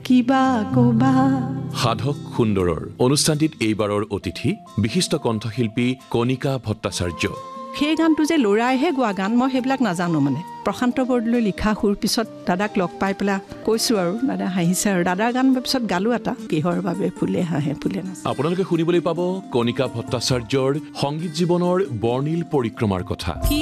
কিবা কবা সাধক সুন্দৰৰ অনুষ্ঠানটিত এইবাৰৰ অতিথি বিশিষ্ট কণ্ঠশিল্পী কণিকা ভট্টাচাৰ্য সেই গানটো যে লৰাইহে গোৱা গান মই সেইবিলাক নাজানো মানে প্ৰশান্ত বৰদলৈ লিখা সুৰ পিছত দাদাক লগ পাই পেলাই কৈছো আৰু দাদা হাঁহিছে আৰু দাদাৰ গান পিছত গালো এটা কিহৰ বাবে ফুলে হাঁহে ফুলে নাচে আপোনালোকে শুনিবলৈ পাব কণিকা ভট্টাচাৰ্যৰ সংগীত জীৱনৰ বৰ্ণিল পৰিক্ৰমাৰ কথা